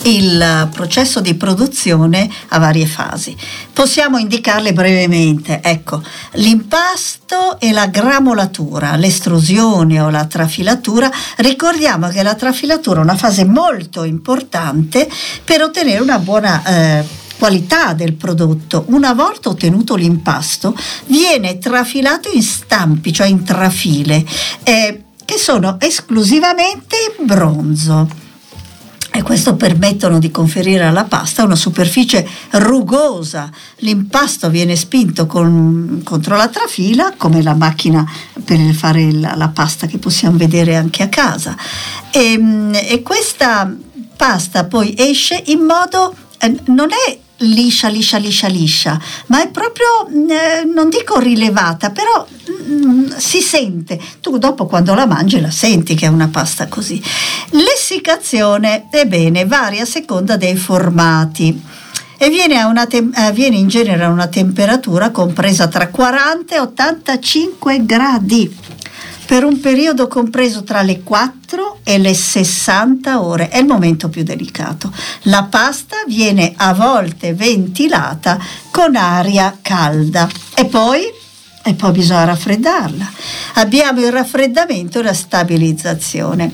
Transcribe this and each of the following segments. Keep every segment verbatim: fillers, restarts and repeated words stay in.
il processo di produzione ha varie fasi. Possiamo indicarle brevemente. Ecco, l'impasto e la gramolatura, l'estrusione o la trafilatura. Ricordiamo che la trafilatura è una fase molto importante per ottenere una buona eh, qualità del prodotto. Una volta ottenuto l'impasto, viene trafilato in stampi, cioè in trafile, eh, che sono esclusivamente in bronzo. E questo permettono di conferire alla pasta una superficie rugosa. L'impasto viene spinto con, contro la trafila, come la macchina per fare la, la pasta che possiamo vedere anche a casa. E, e questa pasta poi esce in modo, eh, non è liscia, liscia, liscia, liscia, ma è proprio, eh, non dico rilevata, però mm, si sente. Tu dopo quando la mangi la senti che è una pasta così. L'essiccazione, ebbene, varia a seconda dei formati e avviene, a una tem- avviene in genere a una temperatura compresa tra quaranta e ottantacinque gradi. Per un periodo compreso tra le quattro e le sessanta ore, è il momento più delicato. La pasta viene a volte ventilata con aria calda e poi, e poi bisogna raffreddarla. Abbiamo il raffreddamento e la stabilizzazione.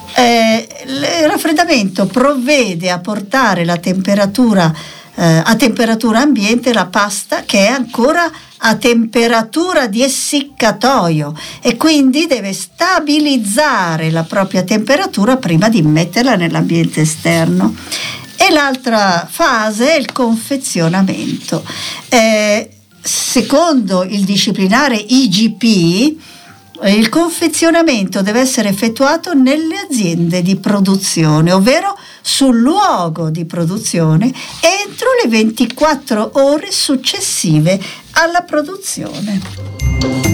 Eh, il raffreddamento provvede a portare la temperatura eh, a temperatura ambiente la pasta che è ancora a temperatura di essiccatoio e quindi deve stabilizzare la propria temperatura prima di metterla nell'ambiente esterno. E l'altra fase è il confezionamento. Eh, secondo il disciplinare I G P, il confezionamento deve essere effettuato nelle aziende di produzione, ovvero sul luogo di produzione entro le ventiquattro ore successive alla produzione.